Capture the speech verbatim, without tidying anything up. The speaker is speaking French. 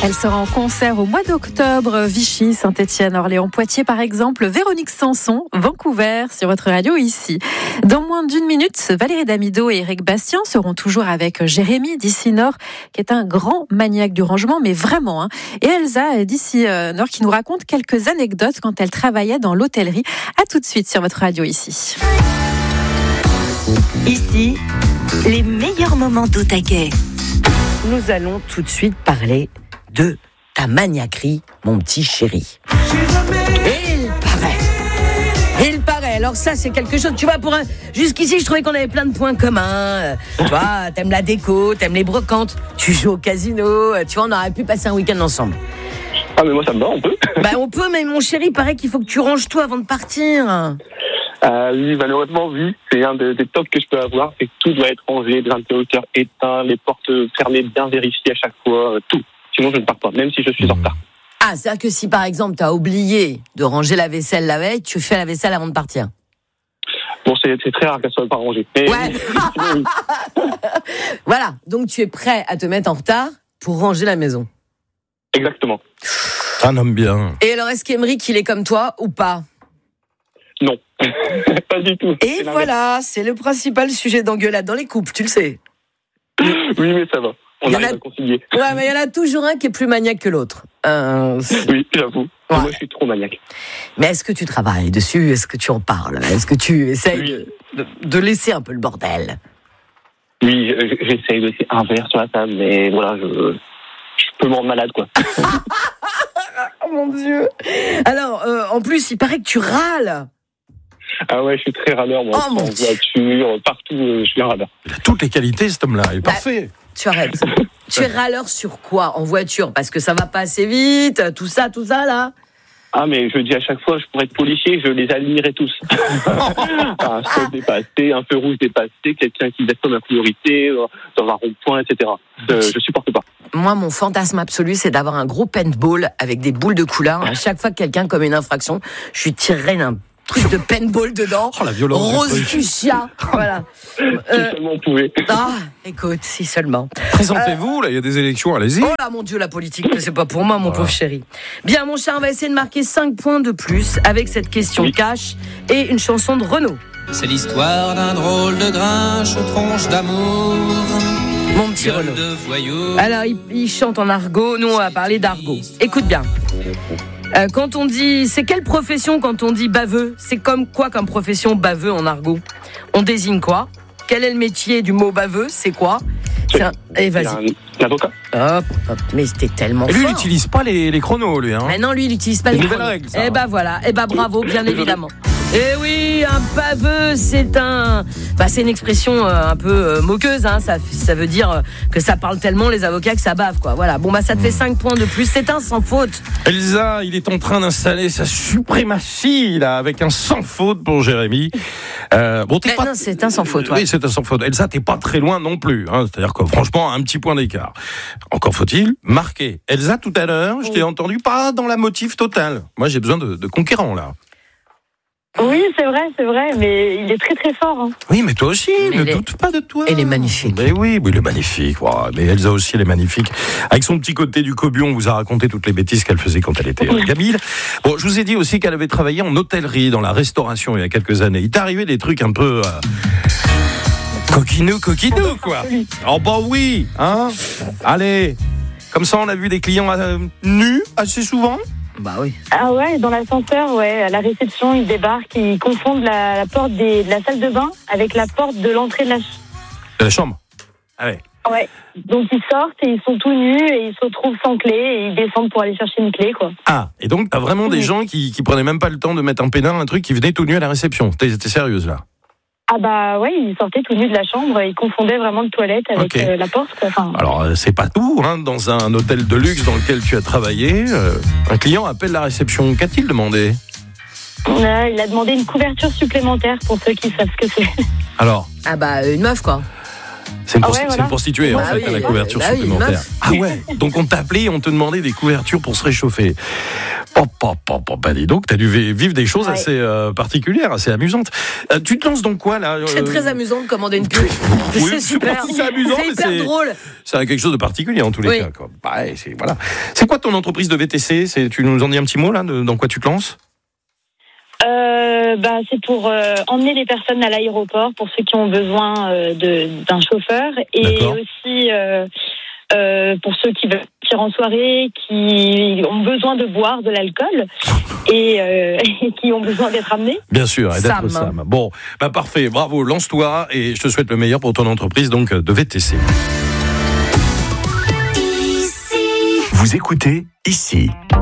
Elle sera en concert au mois d'octobre, Vichy, Saint-Étienne, Orléans, Poitiers par exemple, Véronique Sanson, Vancouver, sur votre radio ici. Dans moins d'une minute, Valérie Damido et Éric Bastien seront toujours avec Jérémy d'ici Nord, qui est un grand maniaque du rangement, mais vraiment. Hein. Et Elsa d'ici Nord qui nous raconte quelques anecdotes quand elle travaillait dans l'hôtellerie. À tout de suite sur votre radio ici. Ici, les meilleurs moments d'Otaquet. Nous allons tout de suite parler de ta maniaquerie, mon petit chéri. Et il paraît, il paraît, alors ça c'est quelque chose, tu vois, pour un... jusqu'ici je trouvais qu'on avait plein de points communs, tu vois, t'aimes la déco, t'aimes les brocantes, tu joues au casino, tu vois, on aurait pu passer un week-end ensemble. Ah mais moi ça me va, on peut. Bah on peut, mais mon chéri, il paraît qu'il faut que tu ranges tout avant de partir. Euh, oui, malheureusement, oui. C'est un des, des tops que je peux avoir. C'est que tout doit être rangé, les interrupteurs éteints, les portes fermées, bien vérifiées à chaque fois, euh, tout. Sinon, je ne pars pas, même si je suis en retard. Ah, c'est-à-dire que si, par exemple, tu as oublié de ranger la vaisselle la veille, tu fais la vaisselle avant de partir. Bon, c'est, c'est très rare qu'elle soit pas rangée. Mais, ouais. oui. Voilà. Donc, tu es prêt à te mettre en retard pour ranger la maison. Exactement. Un homme bien. Et alors, est-ce qu'Émeric, il est comme toi ou pas ? Non, pas du tout. Et c'est voilà, c'est le principal sujet d'engueulade dans les couples, tu le sais. Oui, mais ça va. On arrive a... à concilier. Ouais, mais il y en a toujours un qui est plus maniaque que l'autre. Euh, oui, j'avoue. Ouais. Moi, je suis trop maniaque. Mais est-ce que tu travailles dessus ? Est-ce que tu en parles ? Est-ce que tu essayes oui. de, de laisser un peu le bordel ? Oui, j'essaye de laisser un verre sur la table, mais voilà, je, je peux me rendre malade, quoi. Oh mon Dieu ! Alors, euh, en plus, il paraît que tu râles. Ah ouais, je suis très râleur, moi. Oh, en voiture, partout, euh, je suis un râleur. Il a toutes les qualités, cet homme-là. Il est bah, parfait. Tu arrêtes. Tu es râleur sur quoi ? En voiture ? Parce que ça va pas assez vite, tout ça, tout ça, là ? Ah, mais je dis à chaque fois, je pourrais être policier, je les alignerais tous. Un stop dépassé, un feu rouge dépassé, quelqu'un qui dépasse ma priorité, dans un rond-point, et cetera. Euh, je supporte pas. Moi, mon fantasme absolu, c'est d'avoir un gros paintball avec des boules de couleur. À chaque fois que quelqu'un commet une infraction, je lui tirerais d'un truc de paintball dedans. Oh, la violence. Rose fuchsia. Voilà. Si euh, seulement on pouvait. Ah, écoute, si seulement. Présentez-vous, euh, là, il y a des élections, allez-y. Oh là, mon Dieu, la politique, c'est pas pour moi, mon voilà. pauvre chéri. Bien, mon cher, on va essayer de marquer cinq points de plus avec cette question oui. cash et une chanson de Renaud. C'est l'histoire d'un drôle de grinche, tronche d'amour. Mon petit Renaud. Alors, il, il chante en argot, nous, on va parler d'argot. Écoute bien. Euh, quand on dit, c'est quelle profession quand on dit baveux ? C'est comme quoi comme profession baveux en argot ? On désigne quoi ? Quel est le métier du mot baveux ? C'est quoi ? C'est un... Eh, vas-y. Un, l'avocat. Hop, hop. Mais c'était tellement Et lui, fort. il n'utilise pas les, les chronos, lui. Hein. Mais non, lui, il n'utilise pas les, les chronos. Règles, ça. Eh ben voilà. Eh ben bravo, bien évidemment. Eh oui, un baveux, c'est un, bah c'est une expression euh, un peu euh, moqueuse, hein. Ça, ça veut dire euh, que ça parle tellement les avocats que ça bave, quoi. Voilà. Bon bah ça te fait cinq points de plus. C'est un sans faute. Elsa, il est en train d'installer sa suprématie là, avec un sans faute pour Jérémy. Euh, bon, t'es pas... Non, c'est un sans faute. Ouais. Oui, c'est un sans faute. Elsa, t'es pas très loin non plus. Hein. C'est-à-dire que franchement, un petit point d'écart. Encore faut-il marquer. Elsa, tout à l'heure, oui. je t'ai entendu pas dans la motive totale. Moi, j'ai besoin de, de conquérants là. Oui, c'est vrai, c'est vrai, mais il est très très fort. Hein. Oui, mais toi aussi, mais ne doute pas de toi. Elle est magnifique. Mais oui, oui, elle est magnifique. Wow. Mais Elsa aussi, elle est magnifique. Avec son petit côté du cobion, on vous a raconté toutes les bêtises qu'elle faisait quand elle était euh, gamine. Bon, je vous ai dit aussi qu'elle avait travaillé en hôtellerie, dans la restauration il y a quelques années. Il t'est arrivé des trucs un peu... Euh... coquinou, coquinou, quoi. Oh bah oui, hein. Allez, comme ça on a vu des clients euh, nus assez souvent. Bah oui. Ah ouais, dans l'ascenseur, ouais, à la réception, ils débarquent, ils confondent la, la porte des, de la salle de bain avec la porte de l'entrée de la, ch- de la chambre. Ah ouais. Ouais. Donc ils sortent et ils sont tout nus et ils se retrouvent sans clé et ils descendent pour aller chercher une clé, quoi. Ah, et donc t'as vraiment oui. des gens qui, qui prenaient même pas le temps de mettre un pédale, un truc, qui venaient tout nus à la réception. T'es, t'es sérieuse là? Ah bah ouais, ils sortaient tout nus de la chambre, ils confondaient vraiment de toilette avec okay. euh, la porte, quoi. Enfin... Alors euh, c'est pas tout, hein. Dans un hôtel de luxe dans lequel tu as travaillé, euh, un client appelle la réception. Qu'a-t-il demandé? euh, Il a demandé une couverture supplémentaire pour ceux qui savent ce que c'est. Alors? Ah bah une meuf, quoi. C'est une, Ah prosti- ouais, c'est voilà. une prostituée, en Bah fait, oui, à la bah couverture oui, une supplémentaire. meuf. Ah ouais. Donc on t'a appelé, on te demandait des couvertures pour se réchauffer. Oh, oh, oh, oh, bah dis donc, t'as dû vivre des choses Ouais. assez euh, particulières, assez amusantes. Euh, tu te lances dans quoi là euh... C'est très amusant de commander une pub. Oui, c'est je sais pas super. si c'est amusant, c'est mais hyper c'est- drôle. C'est quelque chose de particulier en tous les Oui. cas. Quoi. Bah, ouais, c'est, voilà. C'est quoi ton entreprise de V T C? C'est, tu nous en dis un petit mot là, de, dans quoi tu te lances? Euh, bah, c'est pour euh, emmener les personnes à l'aéroport pour ceux qui ont besoin euh, de, d'un chauffeur et D'accord. aussi euh, euh, pour ceux qui veulent partir en soirée, qui ont besoin de boire de l'alcool et, euh, et qui ont besoin d'être amenés. Bien sûr, et d'être Sam. Sam. Bon, bah parfait, bravo, lance-toi et je te souhaite le meilleur pour ton entreprise donc de V T C. Vous écoutez ici.